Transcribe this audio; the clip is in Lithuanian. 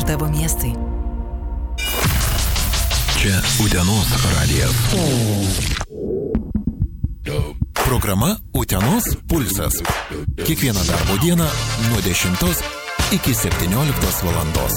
ir tavo miestai. Čia Utenos radijas. Programa Utenos pulsas. Kiekvieną darbo dieną nuo 10 iki 17 valandos.